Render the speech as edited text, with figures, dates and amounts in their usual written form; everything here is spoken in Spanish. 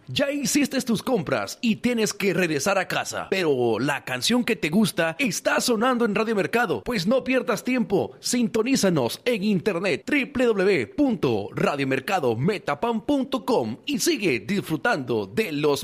Ya hiciste tus compras y tienes que regresar a casa, pero la canción que te gusta está sonando en Radio Mercado. Pues no pierdas tiempo, sintonízanos en internet www.radiomercadometapam.com y sigue disfrutando de los